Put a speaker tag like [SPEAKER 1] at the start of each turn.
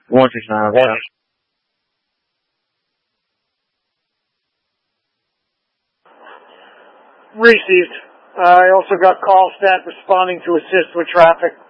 [SPEAKER 1] 169, yeah.
[SPEAKER 2] Received. I also got call stat responding to assist with traffic.